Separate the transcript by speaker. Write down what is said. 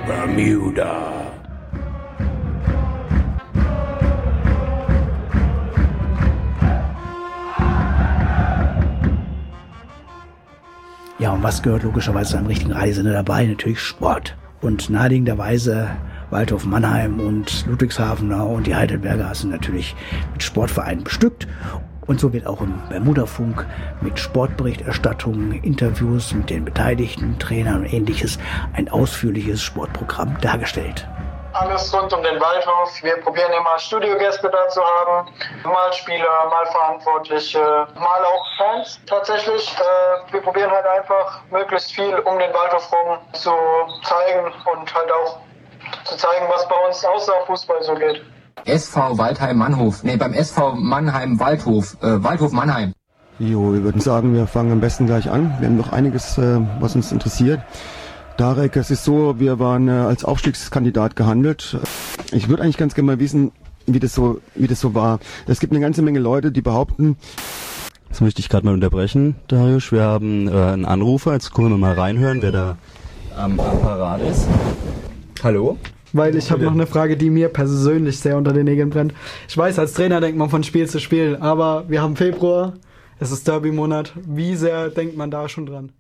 Speaker 1: Bermuda. Ja, und was gehört logischerweise zu einem richtigen Radiosender dabei? Natürlich Sport. Und naheliegenderweise Waldhof Mannheim und Ludwigshafener und die Heidelberger sind natürlich mit Sportvereinen bestückt. Und so wird auch im Bermuda-Funk mit Sportberichterstattung, Interviews mit den beteiligten Trainern und ähnliches ein ausführliches Sportprogramm dargestellt.
Speaker 2: Alles rund um den Waldhof. Wir probieren immer Studiogäste da zu haben. Mal Spieler, mal Verantwortliche, mal auch Fans tatsächlich. Wir probieren halt einfach möglichst viel um den Waldhof rum zu zeigen und halt auch zu zeigen, was bei uns außer Fußball so geht.
Speaker 3: SV Waldheim-Mannhof. Beim SV Mannheim-Waldhof. Waldhof Mannheim.
Speaker 4: Jo, wir würden sagen, wir fangen am besten gleich an. Wir haben noch einiges, was uns interessiert. Darek, es ist so, wir waren als Aufstiegskandidat gehandelt. Ich würde eigentlich ganz gerne mal wissen, wie das so war. Es gibt eine ganze Menge Leute, die behaupten...
Speaker 5: Jetzt möchte ich gerade mal unterbrechen, Darius. Wir haben einen Anrufer. Jetzt gucken wir mal reinhören, wer da am Apparat ist. Hallo?
Speaker 6: Weil ich habe noch eine Frage, die mir persönlich sehr unter den Nägeln brennt. Ich weiß, als Trainer denkt man von Spiel zu Spiel, aber wir haben Februar, es ist Derby-Monat. Wie sehr denkt man da schon dran?